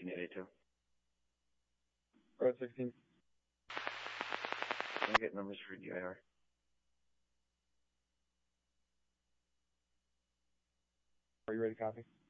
13882. Road 16. Can I get numbers for DIR? Are you ready to copy?